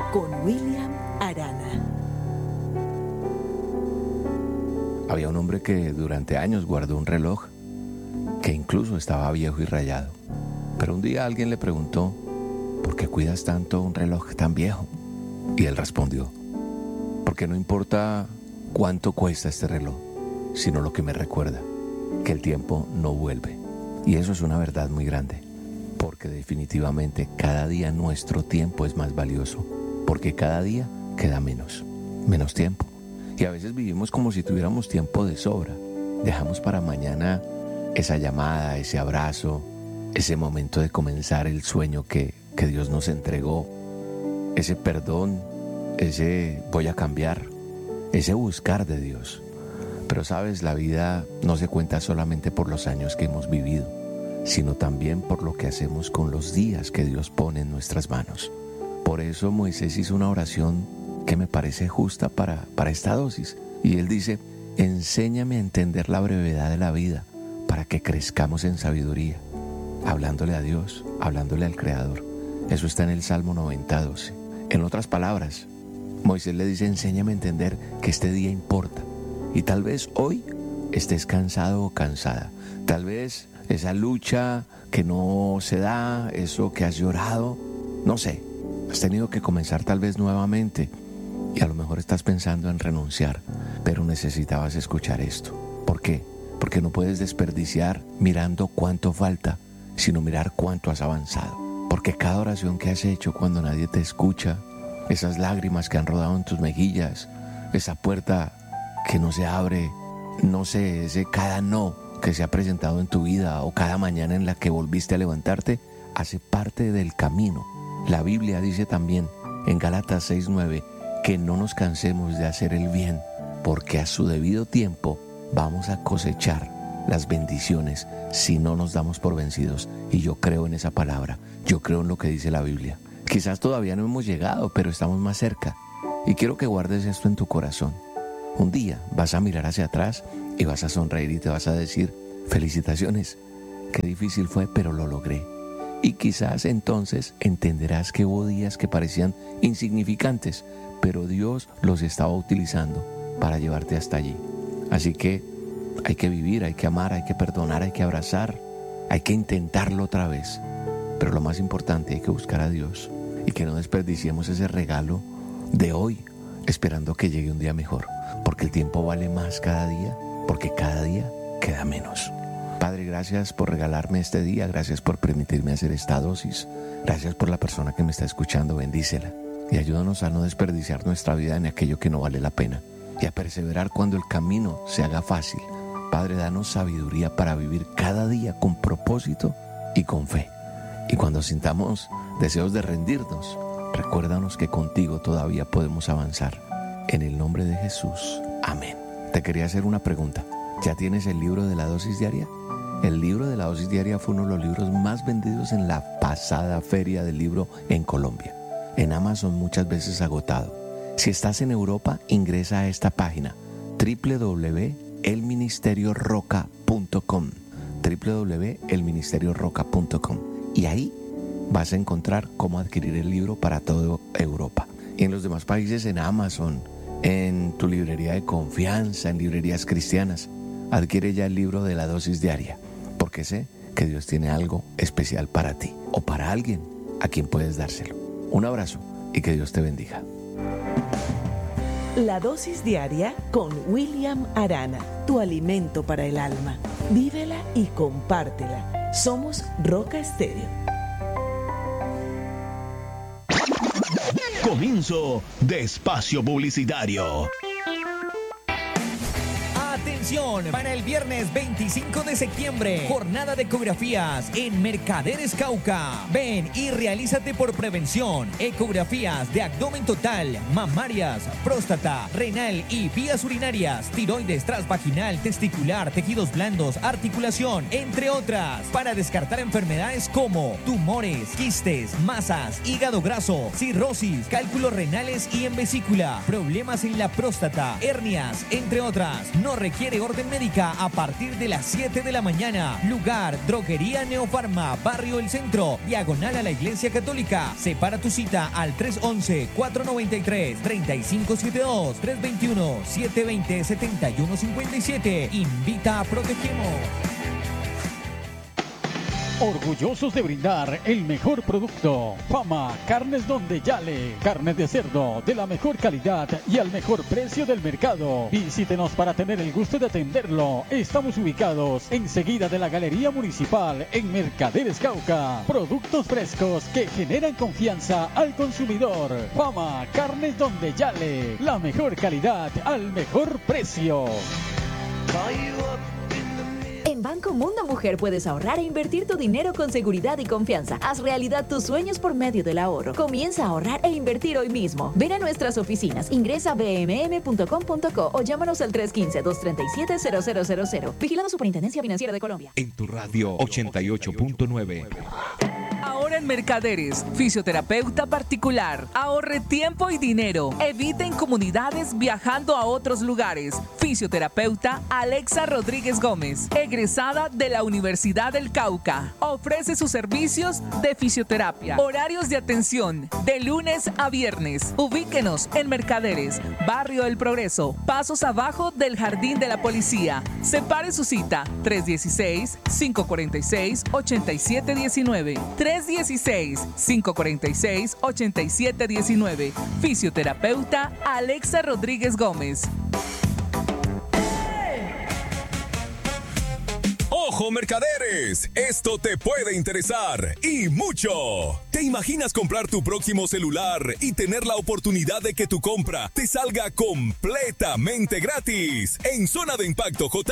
con William Arana. Había un hombre que durante años guardó un reloj que incluso estaba viejo y rayado. Pero un día alguien le preguntó: ¿por qué cuidas tanto un reloj tan viejo? Y él respondió: porque no importa cuánto cuesta este reloj, sino lo que me recuerda, que el tiempo no vuelve. Y eso es una verdad muy grande, porque definitivamente cada día nuestro tiempo es más valioso, porque cada día queda menos tiempo. Y a veces vivimos como si tuviéramos tiempo de sobra. Dejamos para mañana esa llamada, ese abrazo, ese momento de comenzar el sueño que Dios nos entregó, ese perdón, ese voy a cambiar, ese buscar de Dios. Pero sabes, la vida no se cuenta solamente por los años que hemos vivido, sino también por lo que hacemos con los días que Dios pone en nuestras manos. Por eso Moisés hizo una oración que me parece justa para esta dosis. Y él dice: enséñame a entender la brevedad de la vida para que crezcamos en sabiduría. Hablándole a Dios, hablándole al Creador. Eso está en el Salmo 90:12. En otras palabras, Moisés le dice: enséñame a entender que este día importa. Y tal vez hoy estés cansado o cansada. Tal vez esa lucha que no se da, eso que has llorado, no sé, has tenido que comenzar tal vez nuevamente. Y a lo mejor estás pensando en renunciar, pero necesitabas escuchar esto. ¿Por qué? Porque no puedes desperdiciar mirando cuánto falta, sino mirar cuánto has avanzado. Porque cada oración que has hecho cuando nadie te escucha, esas lágrimas que han rodado en tus mejillas, esa puerta que no se abre, no sé, ese cada no que se ha presentado en tu vida o cada mañana en la que volviste a levantarte, hace parte del camino. La Biblia dice también en Gálatas 6:9 que no nos cansemos de hacer el bien, porque a su debido tiempo vamos a cosechar las bendiciones si no nos damos por vencidos. Y yo creo en esa palabra, yo creo en lo que dice la Biblia. Quizás todavía no hemos llegado, pero estamos más cerca. Y quiero que guardes esto en tu corazón. Un día vas a mirar hacia atrás y vas a sonreír y te vas a decir: felicitaciones, qué difícil fue, pero lo logré. Y quizás entonces entenderás que hubo días que parecían insignificantes, pero Dios los estaba utilizando para llevarte hasta allí. Así que hay que vivir, hay que amar, hay que perdonar, hay que abrazar, hay que intentarlo otra vez. Pero lo más importante, hay que buscar a Dios y que no desperdiciemos ese regalo de hoy esperando que llegue un día mejor, porque el tiempo vale más cada día, porque cada día queda menos. Padre, gracias por regalarme este día, gracias por permitirme hacer esta dosis, gracias por la persona que me está escuchando, bendícela y ayúdanos a no desperdiciar nuestra vida en aquello que no vale la pena y a perseverar cuando el camino se haga fácil. Padre, danos sabiduría para vivir cada día con propósito y con fe. Y cuando sintamos deseos de rendirnos, recuérdanos que contigo todavía podemos avanzar. En el nombre de Jesús, amén. Te quería hacer una pregunta. ¿Ya tienes el libro de la dosis diaria? El libro de la dosis diaria fue uno de los libros más vendidos en la pasada feria del libro en Colombia. En Amazon muchas veces agotado. Si estás en Europa, ingresa a esta página www.elministerioroca.com www.elministerioroca.com y ahí vas a encontrar cómo adquirir el libro para toda Europa. Y en los demás países, en Amazon, en tu librería de confianza, en librerías cristianas, adquiere ya el libro de la dosis diaria, porque sé que Dios tiene algo especial para ti o para alguien a quien puedes dárselo. Un abrazo y que Dios te bendiga. La dosis diaria con William Arana, tu alimento para el alma. Vívela y compártela. Somos Roca Estéreo. Comienzo de espacio publicitario. Atención, para el viernes 25 de septiembre, jornada de ecografías en Mercaderes Cauca. Ven y realízate por prevención. Ecografías de abdomen total, mamarias, próstata, renal y vías urinarias, tiroides transvaginal, testicular, tejidos blandos, articulación, entre otras, para descartar enfermedades como tumores, quistes, masas, hígado graso, cirrosis, cálculos renales y en vesícula, problemas en la próstata, hernias, entre otras. No requiere de orden médica a partir de las 7 de la mañana. Lugar, Droguería Neofarma, Barrio El Centro, diagonal a la Iglesia Católica. Separa tu cita al 311-493-3572, 321-720-7157. Invita a Protegemos. Orgullosos de brindar el mejor producto. Fama Carnes Donde Yale. Carnes de cerdo de la mejor calidad y al mejor precio del mercado. Visítenos para tener el gusto de atenderlo. Estamos ubicados enseguida de la Galería Municipal en Mercaderes Cauca. Productos frescos que generan confianza al consumidor. Fama Carnes Donde Yale. La mejor calidad al mejor precio. En Banco Mundo Mujer puedes ahorrar e invertir tu dinero con seguridad y confianza. Haz realidad tus sueños por medio del ahorro. Comienza a ahorrar e invertir hoy mismo. Ven a nuestras oficinas, ingresa a bmm.com.co o llámanos al 315-237-0000. Vigilado Superintendencia Financiera de Colombia. En tu radio 88.9. Ahora en Mercaderes, fisioterapeuta particular. Ahorre tiempo y dinero. Evite incomodidades viajando a otros lugares. Fisioterapeuta Alexa Rodríguez Gómez, egresada de la Universidad del Cauca. Ofrece sus servicios de fisioterapia. Horarios de atención de lunes a viernes. Ubíquenos en Mercaderes, Barrio El Progreso, pasos abajo del Jardín de la Policía. Separe su cita 316-546-8719. 316-546-8719. Fisioterapeuta Alexa Rodríguez Gómez. ¡Ojo, mercaderes! Esto te puede interesar y mucho. ¿Te imaginas comprar tu próximo celular y tener la oportunidad de que tu compra te salga completamente gratis? En Zona de Impacto J